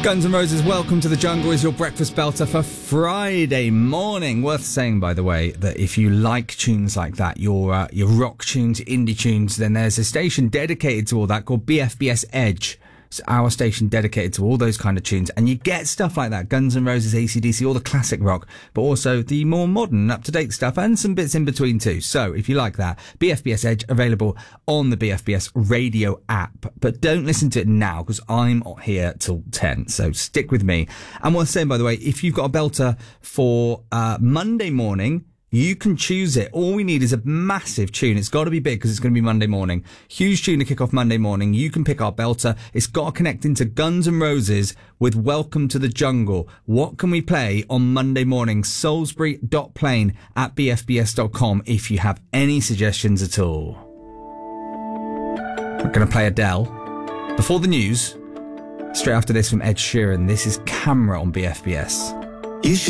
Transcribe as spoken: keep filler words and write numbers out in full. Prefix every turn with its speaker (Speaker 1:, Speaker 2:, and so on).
Speaker 1: Guns N' Roses, Welcome to the Jungle is your breakfast belter for Friday morning. Worth saying, by the way, that if you like tunes like that, your uh, your rock tunes, indie tunes, then there's a station dedicated to all that called B F B S Edge. It's our station dedicated to all those kind of tunes, and you get stuff like that, Guns N' Roses, A C D C, all the classic rock, but also the more modern, up-to-date stuff, and some bits in between too. So, if you like that, B F B S Edge, available on the B F B S radio app. But don't listen to it now, because I'm here till ten, so stick with me. And worth saying, by the way, if you've got a belter for uh, Monday morning, you can choose it. All we need is a massive tune. It's got to be big because it's going to be Monday morning. Huge tune to kick off Monday morning. You can pick our belter. It's got to connect into Guns N' Roses with Welcome to the Jungle. What can we play on Monday morning? Salisbury.plane at b f b s dot com if you have any suggestions at all. We're going to play Adele. Before the news, straight after this from Ed Sheeran, this is Camera on B F B S.
Speaker 2: You should